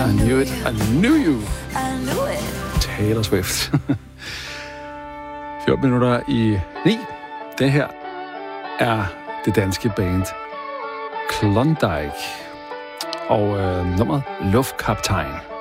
knew it. I knew you. I knew it. Taylor Swift. 14 minutter i 9. Det her er det danske band Klondike. Og nummeret Luftkaptajn.